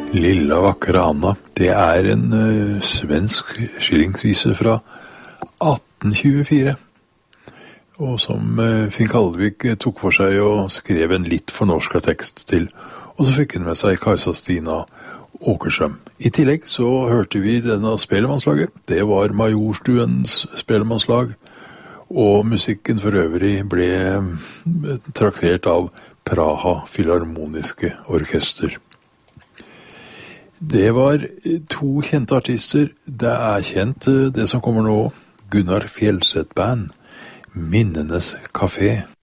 Lilla vakre Anna, det er en svensk skillingsvise fra 1824, og som Finn Kalvik tok for seg og skrev en litt fornorsket tekst til, og så fikk han med seg Kajsa Stina Åkerstrøm. I tillegg så hørte vi denne spelemannslaget, det var Majorstuens spelemannslag, og musikken for øvrig ble traktert av Praha Filharmoniske Orkester. Det var to kjente artister. Det er kjent det som kommer nå, Gunnar Fjellstedt Band, Minnenes Café.